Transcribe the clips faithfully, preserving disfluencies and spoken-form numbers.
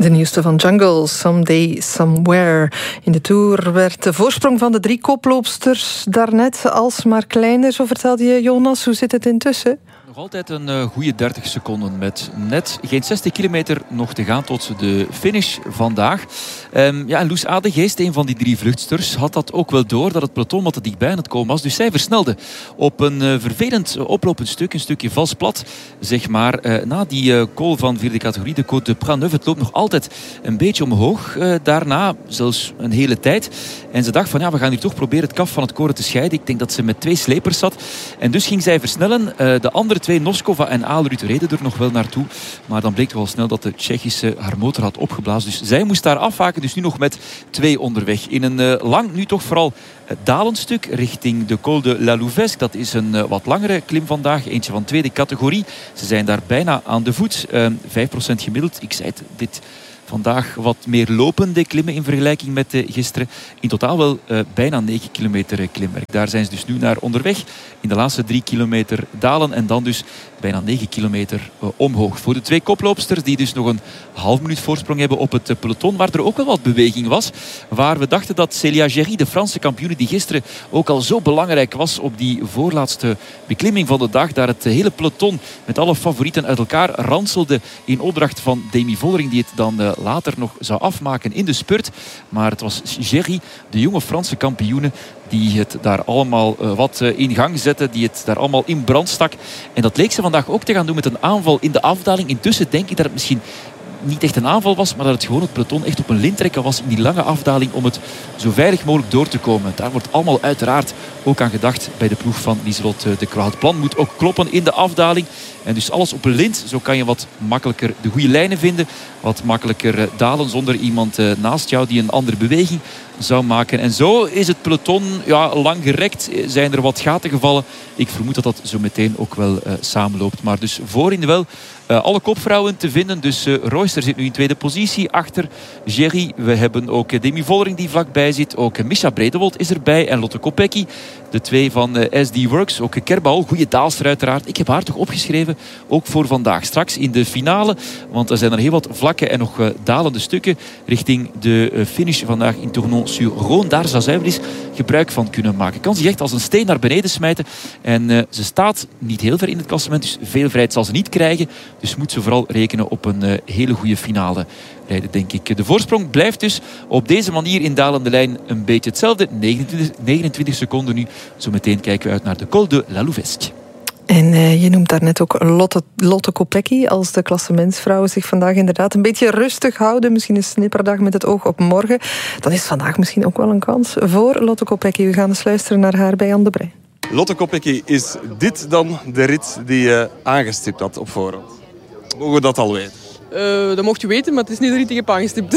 De nieuwste van Jungle, Someday, Somewhere. In de Tour werd de voorsprong van de drie koploopsters daarnet alsmaar kleiner. Zo vertelde je, Jonas. Hoe zit het intussen? Nog altijd een uh, goede dertig seconden met net geen zestig kilometer nog te gaan tot de finish vandaag. Um, ja, en Loes Adegeest, een van die drie vluchtsters, had dat ook wel door dat het peloton wat te dichtbij aan het komen was. Dus zij versnelde op een uh, vervelend uh, oplopend stuk, een stukje vals plat, zeg maar. Uh, na die uh, col van vierde categorie, de Côte de Prat-Neuf, het loopt nog altijd een beetje omhoog. Uh, daarna zelfs een hele tijd. En ze dacht van ja, we gaan hier toch proberen het kaf van het koren te scheiden. Ik denk dat ze met twee slepers zat. En dus ging zij versnellen. Uh, de andere twee, Noskova en Aalrut, reden er nog wel naartoe. Maar dan bleek toch al snel dat de Tsjechische haar motor had opgeblazen. Dus zij moest daar afhaken. Dus nu nog met twee onderweg. In een uh, lang, nu toch vooral uh, dalend stuk richting de Col de la Louvesque. Dat is een uh, wat langere klim vandaag. Eentje van tweede categorie. Ze zijn daar bijna aan de voet. Uh, vijf procent gemiddeld. Ik zei het, dit... Vandaag wat meer lopende klimmen in vergelijking met uh, gisteren. In totaal wel uh, bijna negen kilometer klimwerk. Daar zijn ze dus nu naar onderweg. In de laatste drie kilometer dalen en dan dus bijna negen kilometer uh, omhoog. Voor de twee koploopsters die dus nog een half minuut voorsprong hebben op het uh, peloton. Waar er ook wel wat beweging was. Waar we dachten dat Célia Géry, de Franse kampioene die gisteren ook al zo belangrijk was op die voorlaatste beklimming van de dag. Daar het uh, hele peloton met alle favorieten uit elkaar ranselde in opdracht van Demi Vollering die het dan uh, later nog zou afmaken in de spurt. Maar het was Géry, de jonge Franse kampioene, die het daar allemaal uh, wat uh, in gang zette. Die het daar allemaal in brand stak. En dat leek ze vandaag ook te gaan doen met een aanval in de afdaling. Intussen denk ik dat het misschien niet echt een aanval was, maar dat het gewoon het peloton echt op een lint trekken was in die lange afdaling om het zo veilig mogelijk door te komen. Daar wordt allemaal uiteraard ook aan gedacht bij de ploeg van Lieselot de Croix. Het plan moet ook kloppen in de afdaling. En dus alles op een lint. Zo kan je wat makkelijker de goede lijnen vinden. Wat makkelijker dalen zonder iemand naast jou die een andere beweging zou maken. En zo is het peloton ja, lang gerekt. Zijn er wat gaten gevallen. Ik vermoed dat dat zo meteen ook wel uh, samenloopt. Maar dus voorin wel uh, alle kopvrouwen te vinden. Dus uh, Royster zit nu in tweede positie achter Géry. We hebben ook uh, Demi Vollering die vlakbij zit. Ook uh, Mischa Bredewold is erbij. En Lotte Kopecky. De twee van uh, S D Works. Ook uh, Kerbal. Goede daalster uiteraard. Ik heb haar toch opgeschreven. Ook voor vandaag. Straks in de finale. Want er zijn er heel wat vlakke en nog uh, dalende stukken richting de uh, finish vandaag in Tournon-sur-Rhône. Daar zou zij wel eens gebruik van kunnen maken. Kan zich echt als een steen naar beneden smijten. En uh, ze staat niet heel ver in het klassement. Dus veel vrijheid zal ze niet krijgen. Dus moet ze vooral rekenen op een uh, hele goede finale rijden, denk ik. De voorsprong blijft dus op deze manier in dalende lijn een beetje hetzelfde. negenentwintig, negenentwintig seconden nu. Zometeen kijken we uit naar de Col de la Louvesque. En uh, je noemt daarnet ook Lotte, Lotte Kopecky als de klassementsvrouwen zich vandaag inderdaad een beetje rustig houden. Misschien een snipperdag met het oog op morgen. Dan is vandaag misschien ook wel een kans voor Lotte Kopecky. We gaan eens luisteren naar haar bij Jan de Brij. Lotte Kopecky, is dit dan de rit die je aangestipt had op voorhand? Mogen we dat al weten? Uh, dat mocht je weten, maar het is niet de rit die ik heb aangestipt.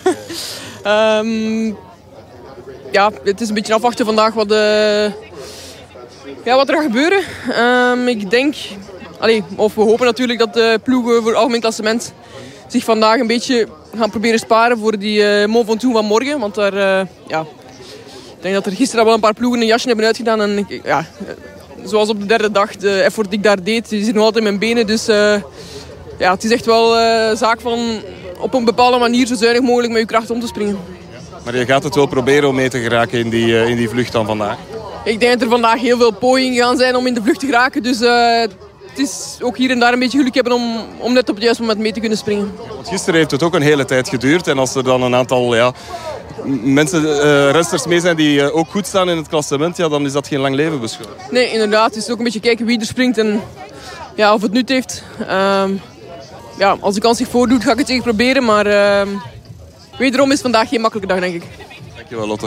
um, ja, het is een beetje afwachten vandaag wat... Uh, Ja, wat er gaat gebeuren. Um, ik denk, allee, of we hopen natuurlijk dat de ploegen voor het algemeen klassement zich vandaag een beetje gaan proberen sparen voor die uh, Mont Ventoux van morgen. Want daar, uh, ja, ik denk dat er gisteren wel een paar ploegen een jasje hebben uitgedaan. En ik, ja, zoals op de derde dag, de effort die ik daar deed, die zit nog altijd in mijn benen. Dus uh, ja, het is echt wel een uh, zaak van op een bepaalde manier zo zuinig mogelijk met je kracht om te springen. Maar je gaat het wel proberen om mee te geraken in die, uh, in die vlucht dan vandaag? Ik denk dat er vandaag heel veel pogingen gaan zijn om in de vlucht te geraken. Dus uh, het is ook hier en daar een beetje geluk hebben om, om net op het juiste moment mee te kunnen springen. Want gisteren heeft het ook een hele tijd geduurd. En als er dan een aantal ja, mensen, uh, rensters mee zijn die uh, ook goed staan in het klassement, ja, dan is dat geen lang leven beschoren. Nee, inderdaad. Het is ook een beetje kijken wie er springt en ja, of het nut heeft. Uh, ja, als de kans zich voordoet, ga ik het zeker proberen. Maar uh, wederom is vandaag geen makkelijke dag, denk ik. Dankjewel, Lotte.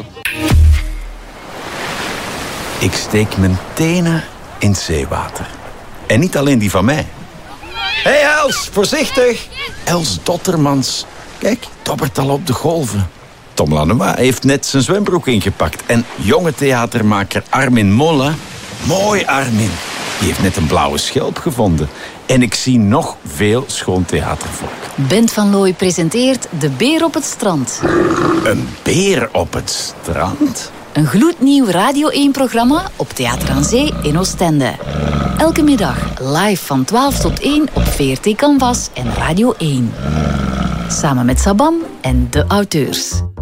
Ik steek mijn tenen in het zeewater. En niet alleen die van mij. Hé hey Els, voorzichtig! Els Dottermans. Kijk, dobbert al op de golven. Tom Lanois heeft net zijn zwembroek ingepakt. En jonge theatermaker Armin Molle... Mooi Armin. Die heeft net een blauwe schelp gevonden. En ik zie nog veel schoon theatervolk. Bent van Looy presenteert De Beer op het Strand. Een beer op het strand? Een gloednieuw Radio één-programma op Theater aan Zee in Oostende. Elke middag live van twaalf tot één op V R T Canvas en Radio één. Samen met Sabam en de auteurs.